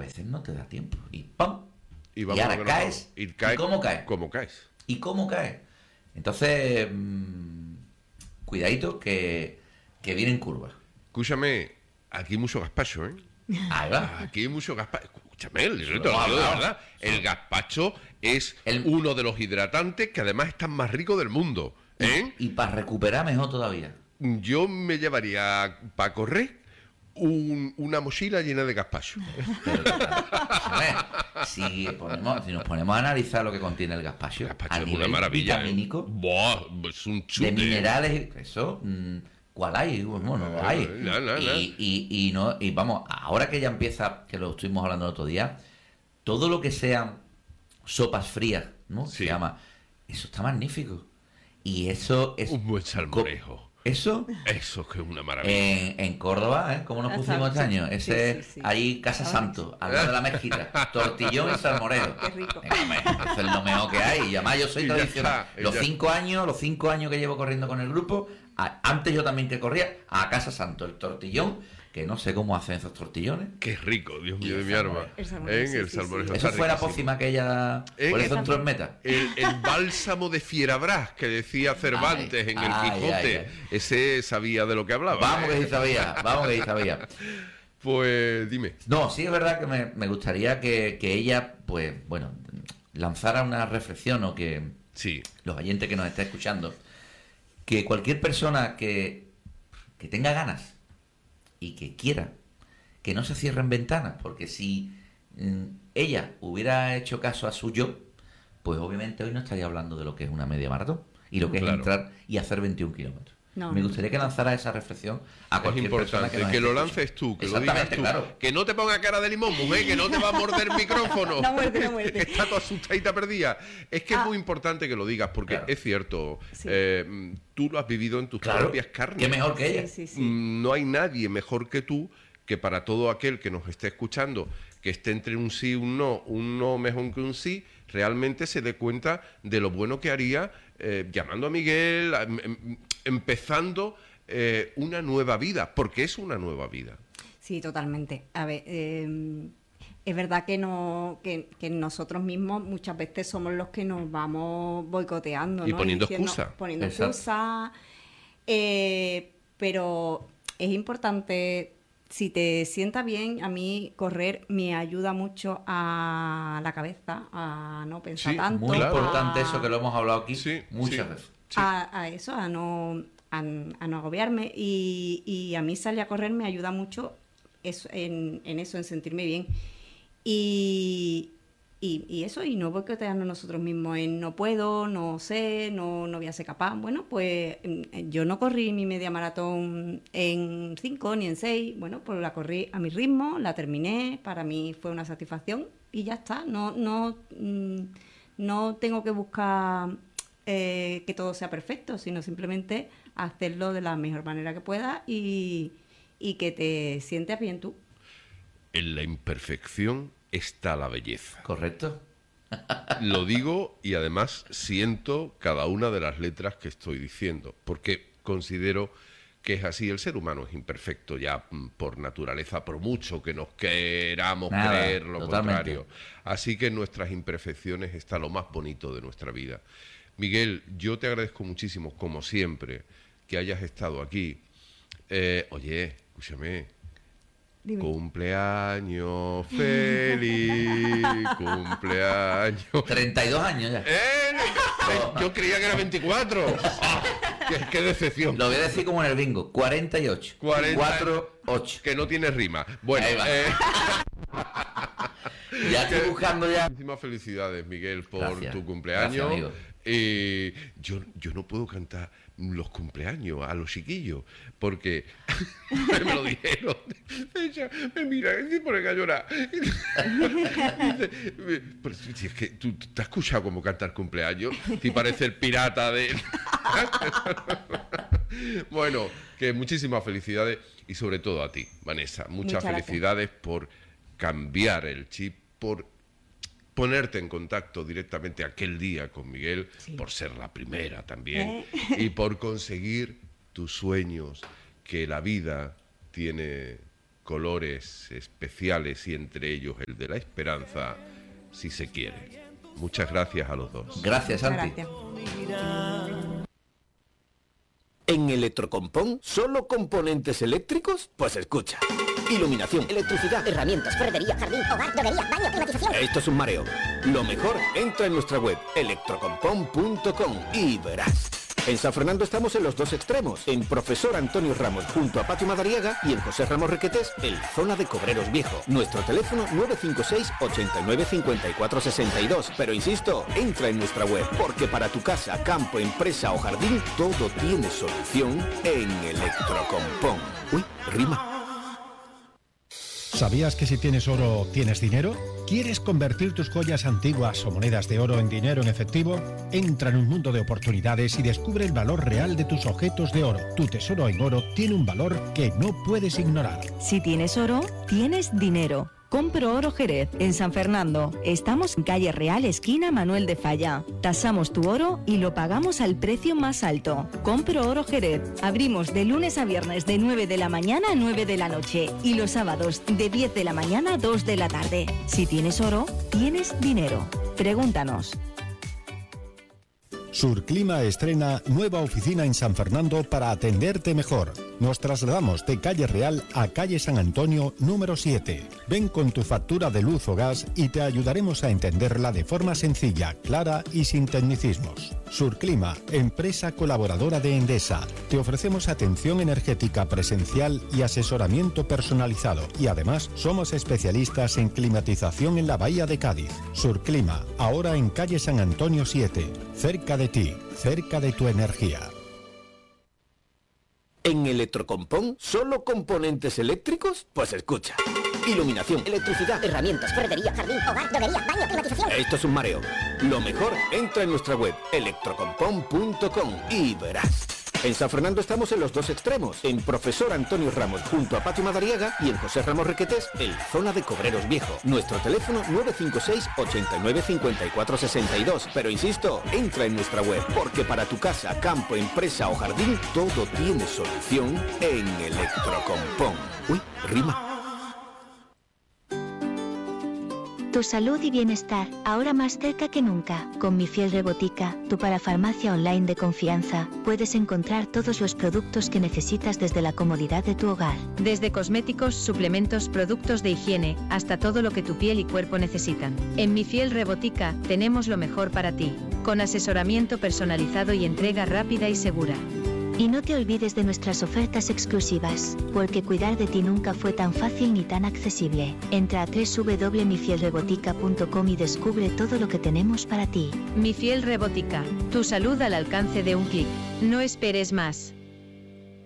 veces no te da tiempo. Y ¡pam! Y Y ahora caes. Y caes. ¿Y cómo caes? ¿Cómo caes? ¿Y cómo caes? Entonces, cuidadito que vienen curvas. Escúchame, aquí hay mucho gazpacho, ¿eh? Ahí va. Aquí hay mucho gazpacho. Escúchame, yo te lo digo de verdad. El gazpacho es uno de los hidratantes que además están más ricos del mundo, ¿eh? Y para recuperar mejor todavía. Yo me llevaría para correr una mochila llena de gazpacho. Pero, a ver, si nos ponemos a analizar lo que contiene el gazpacho, El gazpacho a es nivel una maravilla, vitamínico, Buah, es un chute. de minerales, eso, ¿cuál hay? Bueno, no hay. No. Y vamos, ahora que ya empieza, que lo estuvimos hablando el otro día, todo lo que sean sopas frías, ¿no? Sí. Se llama, eso está magnífico. Y eso es... Un buen salmorejo. Eso... Eso es que es una maravilla. En Córdoba, ¿eh? ¿Cómo nos pusimos este año? Ese, sí. ahí Casa Santo, al lado de la mezquita, tortillón y salmorero. Qué rico. Venga, hombre, eso es lo mejor que hay. Y además yo soy Y ya tradicional. está, y Los ya 5 años que llevo corriendo con el grupo, antes yo también que corría, a Casa Santo, el tortillón, que no sé cómo hacen esos tortillones. Qué rico, Dios mío Y de mi arma. el salmorejo, sí, El sí, salmorejo Eso está fue la riquísimo. pócima aquella, por eso entró en meta. El bálsamo de Fierabras que decía Cervantes en el Quijote, ay. ese sabía de lo que hablaba. Vamos que sí sabía. Pues dime. No, sí es verdad que me gustaría que ella, pues, bueno, lanzara una reflexión o que Sí, los oyentes que nos estén escuchando, que cualquier persona que tenga ganas y que quiera, que no se cierren ventanas, porque si ella hubiera hecho caso a su yo, pues obviamente hoy no estaría hablando de lo que es una media maratón y lo que Claro. es entrar y hacer 21 kilómetros. No, Me no. gustaría que lanzara esa reflexión a es cualquier persona importante que nos que esté lo escuchando. lances tú, que lo digas Exactamente, tú. claro. Que no te ponga cara de limón, mujer, que no te va a morder el micrófono. No muerde. Que está toda asustadita perdida. Es que es muy importante que lo digas, porque Claro. es cierto, Sí. tú lo has vivido en tus Claro, propias carnes. qué mejor que ella. Sí. No hay nadie mejor que tú, que para todo aquel que nos esté escuchando, que esté entre un sí y un no mejor que un sí, realmente se dé cuenta de lo bueno que haría llamando a Miguel, empezando una nueva vida, porque es una nueva vida. Sí, totalmente. A ver, es verdad que no que nosotros mismos muchas veces somos los que nos vamos boicoteando, Y ¿no? poniendo Diciendo- excusa. Poniendo Exacto. excusas. Pero es importante, si te sienta bien, a mí correr me ayuda mucho a la cabeza, a no pensar Sí, tanto. Muy Claro. importante a- eso que lo hemos hablado aquí Sí, muchas sí. veces. Sí. a eso, a no agobiarme. Y a mí salir a correr me ayuda mucho en eso, en sentirme bien. Y eso, y no boicotearnos nosotros mismos en no puedo, no sé, no voy a ser capaz. Bueno, pues yo no corrí mi media maratón en 5 ni en 6. Bueno, pues la corrí a mi ritmo, la terminé, para mí fue una satisfacción y ya está. No tengo que buscar que todo sea perfecto, sino simplemente hacerlo de la mejor manera que puedas y que te sientas bien tú. En la imperfección está la belleza. ¿Correcto? Lo digo y además siento cada una de las letras que estoy diciendo, porque considero que es así. El ser humano es imperfecto ya por naturaleza, por mucho que nos queramos Nada, creer lo totalmente. contrario. Así que en nuestras imperfecciones está lo más bonito de nuestra vida. Miguel, yo te agradezco muchísimo, como siempre, que hayas estado aquí. Oye, escúchame. Dime. Cumpleaños feliz, cumpleaños. 32 años ya. Yo creía que era 24. Ah, qué decepción. Lo voy a decir como en el bingo. 48. 4-8. Que no tiene rima. Bueno, Ahí va. Ya estoy buscando ya. muchísimas felicidades, Miguel, por Gracias. tu cumpleaños. Gracias, amigo. Yo no puedo cantar los cumpleaños a los chiquillos, porque me lo dijeron. Ella me mira y se pone a llorar. Dice, pero si es que tú te has escuchado cómo cantar cumpleaños, te parece el pirata de... Bueno, que muchísimas felicidades y sobre todo a ti, Vanessa. Muchas Muchas felicidades por cambiar el chip, por ponerte en contacto directamente aquel día con Miguel, Sí. por ser la primera también, y por conseguir tus sueños, que la vida tiene colores especiales y entre ellos el de la esperanza, si se quiere. Muchas gracias a los dos. Gracias, Santi. Gracias. ¿En Electrocompón solo componentes eléctricos? Pues escucha. Iluminación, electricidad, herramientas, ferretería, jardín, hogar, droguería, baño, climatización. Esto es un mareo. Lo mejor, entra en nuestra web electrocompón.com y verás. En San Fernando estamos en los dos extremos, en Profesor Antonio Ramos junto a Patio Madariaga y en José Ramos Requetés en la zona de Cobreros Viejo. Nuestro teléfono 956 89 54 62. Pero insisto, entra en nuestra web, porque para tu casa, campo, empresa o jardín, todo tiene solución en Electrocompón. Uy, rima. ¿Sabías que si tienes oro, tienes dinero? ¿Quieres convertir tus joyas antiguas o monedas de oro en dinero en efectivo? Entra en un mundo de oportunidades y descubre el valor real de tus objetos de oro. Tu tesoro en oro tiene un valor que no puedes ignorar. Si tienes oro, tienes dinero. Compro Oro Jerez, en San Fernando. Estamos en calle Real, esquina Manuel de Falla. Tasamos tu oro y lo pagamos al precio más alto. Compro Oro Jerez. Abrimos de lunes a viernes de 9 de la mañana a 9 de la noche y los sábados de 10 de la mañana a 2 de la tarde. Si tienes oro, tienes dinero. Pregúntanos. Surclima estrena nueva oficina en San Fernando para atenderte mejor. Nos trasladamos de calle Real a calle San Antonio número 7. Ven con tu factura de luz o gas y te ayudaremos a entenderla de forma sencilla, clara y sin tecnicismos. Surclima, empresa colaboradora de Endesa. Te ofrecemos atención energética presencial y asesoramiento personalizado. Y además somos especialistas en climatización en la Bahía de Cádiz. Surclima, ahora en calle San Antonio 7. Cerca de ti, cerca de tu energía. ¿En Electrocompón solo componentes eléctricos? Pues escucha. Iluminación, electricidad, herramientas, ferretería, jardín, hogar, droguería, baño, climatización. Esto es un mareo. Lo mejor, entra en nuestra web electrocompón.com y verás. En San Fernando estamos en los dos extremos, en Profesor Antonio Ramos junto a Patio Madariaga y en José Ramos Requetés en la zona de Cobreros Viejo. Nuestro teléfono 956 89 54 62. Pero insisto, entra en nuestra web, porque para tu casa, campo, empresa o jardín, todo tiene solución en Electrocompón. Uy, rima. Tu salud y bienestar, ahora más cerca que nunca. Con Mi Fiel Rebotica, tu parafarmacia online de confianza, puedes encontrar todos los productos que necesitas desde la comodidad de tu hogar. Desde cosméticos, suplementos, productos de higiene, hasta todo lo que tu piel y cuerpo necesitan. En Mi Fiel Rebotica, tenemos lo mejor para ti, con asesoramiento personalizado y entrega rápida y segura. Y no te olvides de nuestras ofertas exclusivas, porque cuidar de ti nunca fue tan fácil ni tan accesible. Entra a www.mifielrebotica.com y descubre todo lo que tenemos para ti. Mi Fiel Rebotica, tu salud al alcance de un clic. No esperes más.